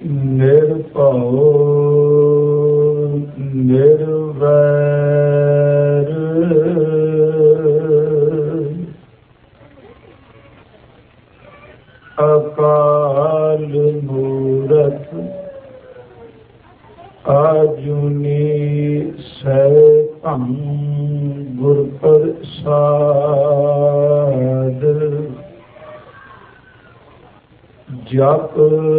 ਨਿਰਭਉ ਨਿਰਵੈਰ ਅਕਾਲ ਮੂਰਤ ਆਜੂਨੀ ਸੈਭੰ ਗੁਰ ਪ੍ਰਸਾਦ ਜਪ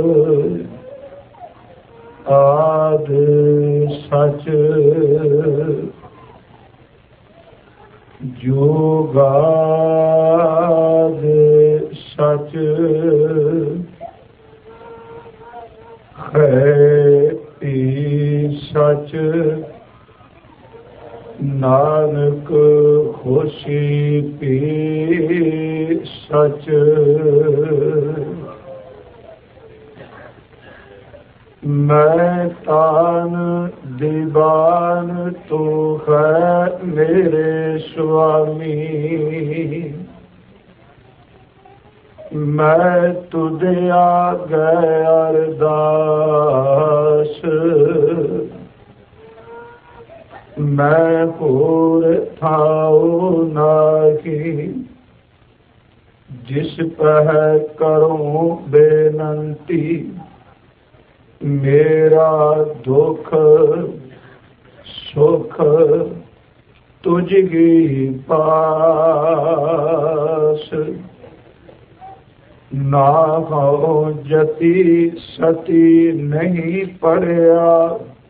ਆਦ ਸਚ ਜੁਗਾਦ ਸਚ ਹੈ ਸਚ ਨਾਨਕ ਹੋਸੀ ਪੀ ਸਚ ਮੈਂ ਤਾਨ ਦੀਵਾਨ ਤੂੰ ਹੈ ਮੇਰੇ ਸੁਆਮੀ ਮੈਂ ਤੁਧ ਆਗੇ ਅਰਦਾਸ ਮੈਂ ਹੋਰ ਥਾਉ ਨਾਹੀ ਜਿਸ ਪਹਿ ਕਰੂੰ ਬੇਨੰਤੀ ਮੇਰਾ ਦੁਖ ਸੁਖ ਤੁਝੀ ਪਾਸ ਨਾ ਹੋ ਜਤੀ ਸਤੀ ਨਹੀਂ ਪੜਿਆ